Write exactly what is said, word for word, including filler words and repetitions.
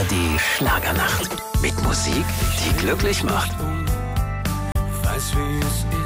A R D Schlagernacht. Mit Musik, die glücklich macht. Weiß, wie es ist.